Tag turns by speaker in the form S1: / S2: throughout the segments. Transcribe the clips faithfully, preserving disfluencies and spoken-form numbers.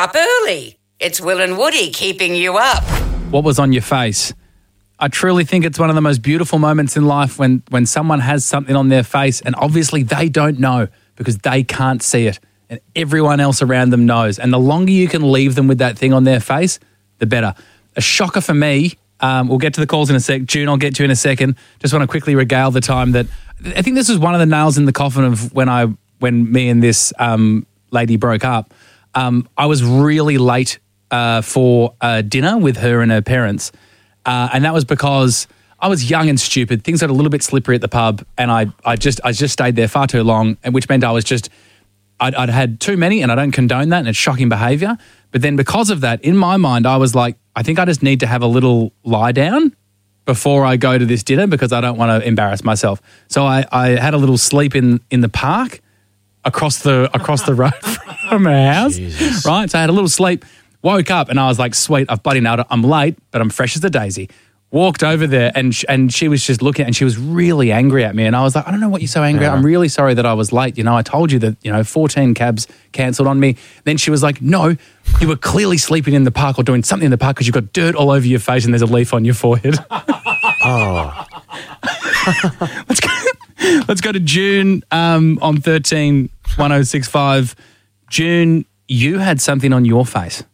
S1: up early. It's Will and Woody keeping you up.
S2: What was on your face? I truly think it's one of the most beautiful moments in life when, when someone has something on their face and obviously they don't know because they can't see it and everyone else around them knows. And the longer you can leave them with that thing on their face, the better. A shocker for me, um, we'll get to the calls in a sec. June, I'll get to you in a second. Just want to quickly regale the time that I think this was one of the nails in the coffin of when I when me and this um, lady broke up. Um, I was really late uh, for uh, dinner with her and her parents. Uh, and that was because I was young and stupid. Things got a little bit slippery at the pub, and I, I just, I just stayed there far too long, and which meant I was just, I'd, I'd had too many, and I don't condone that, and it's shocking behaviour. But then because of that, in my mind, I was like, I think I just need to have a little lie down before I go to this dinner because I don't want to embarrass myself. So I, I had a little sleep in, in the park across the across the road from our house, Jesus. Right? So I had a little sleep. Woke up and I was like, sweet, I've bloody nailed it. I'm late, but I'm fresh as a daisy. Walked over there and sh- and she was just looking and she was really angry at me. And I was like, I don't know what you're so angry at. I'm really sorry that I was late. You know, I told you that, you know, fourteen cabs cancelled on me. Then she was like, no, you were clearly sleeping in the park or doing something in the park because you've got dirt all over your face and there's a leaf on your forehead. Oh. let's, go, let's go to June um, on thirteen one oh six five. June, you had something on your face.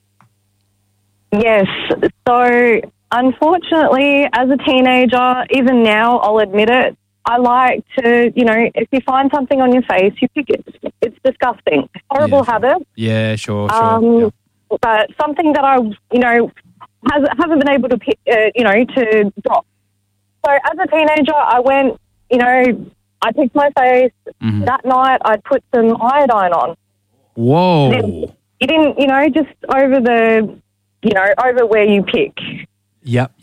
S3: Yes. So, unfortunately, as a teenager, even now, I'll admit it, I like to, you know, if you find something on your face, you pick it. It's disgusting. Horrible
S2: yeah.
S3: habit.
S2: Yeah, sure, sure.
S3: Um,
S2: yeah.
S3: But something that I, you know, has, haven't been able to, pick, uh, you know, to drop. So, as a teenager, I went, you know, I picked my face. Mm-hmm. That night, I'd put some iodine on.
S2: Whoa.
S3: You didn't, you know, just over the... you know, over where you pick.
S2: Yep.